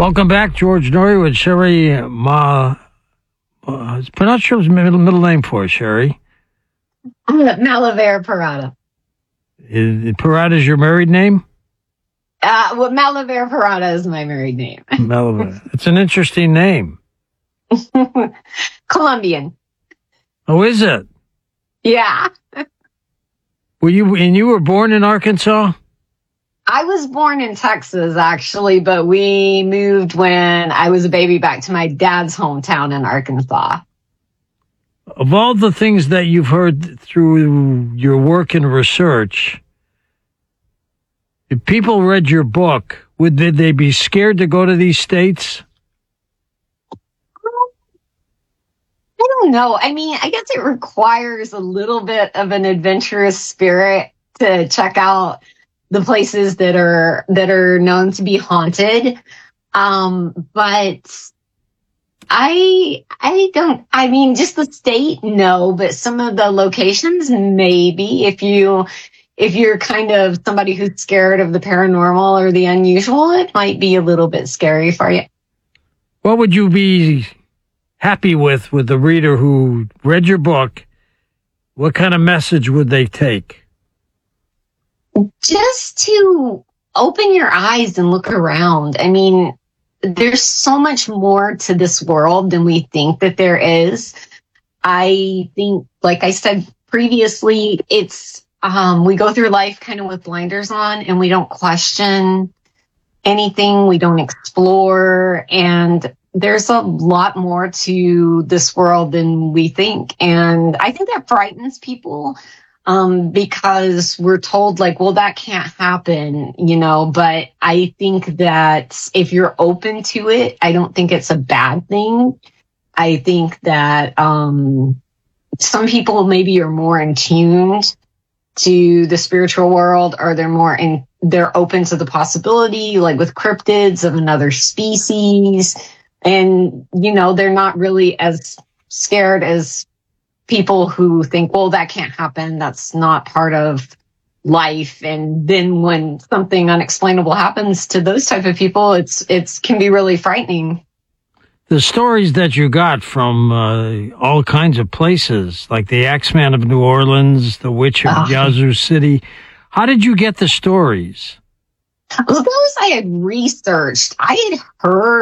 Welcome back, George Noory with Sherry pronounce your middle name for us, Sherry. Malaver Parada. Parada is your married name? Malaver Parada is my married name. Malaver. It's an interesting name. Colombian. Oh, is it? Yeah. You were born in Arkansas? I was born in Texas, actually, but we moved when I was a baby back to my dad's hometown in Arkansas. Of all the things that you've heard through your work and research, if people read your book, would they be scared to go to these states? I don't know. I mean, I guess it requires a little bit of an adventurous spirit to check out the places that are known to be haunted. But I mean, just the state, no, but some of the locations, maybe. If you're kind of somebody who's scared of the paranormal or the unusual, it might be a little bit scary for you. What would you be happy with the reader who read your book? What kind of message would they take? Just to open your eyes and look around. I mean, there's so much more to this world than we think that there is. I think, like I said previously, it's we go through life kind of with blinders on, and we don't question anything. We don't explore, and there's a lot more to this world than we think. And I think that frightens people. Because we're told like, well, that can't happen, but I think that if you're open to it, I don't think it's a bad thing. I think that, some people maybe are more in tune to the spiritual world, or they're open to the possibility, like with cryptids of another species. And, they're not really as scared as people who think, well, that can't happen. That's not part of life. And then when something unexplainable happens to those type of people, it can be really frightening. The stories that you got from all kinds of places, like the Axeman of New Orleans, the Witch of Yazoo City. How did you get the stories? Well, those I had researched. I had heard